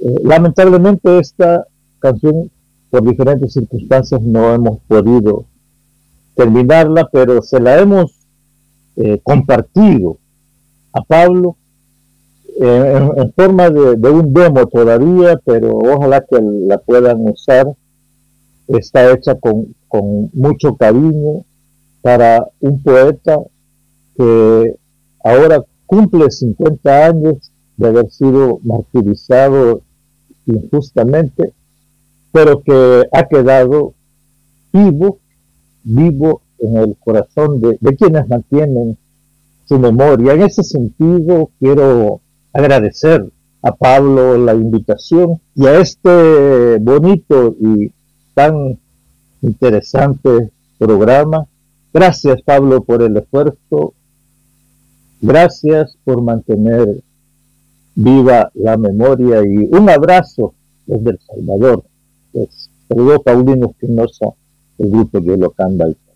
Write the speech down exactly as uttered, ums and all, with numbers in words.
Eh, lamentablemente esta canción, por diferentes circunstancias, no hemos podido terminarla, pero se la hemos eh, compartido a Pablo eh, en, en, forma de, de un demo todavía, pero ojalá que la puedan usar. Está hecha con, con mucho cariño para un poeta que ahora cumple cincuenta años de haber sido martirizado injustamente, pero que ha quedado vivo, vivo en el corazón de, de quienes mantienen su memoria. En ese sentido, quiero agradecer a Pablo la invitación y a este bonito y tan interesante programa. Gracias, Pablo, por el esfuerzo. Gracias por mantener viva la memoria y un abrazo desde El Salvador. Pues, saludos Paulino Espinosa, el grupo Yolocanda.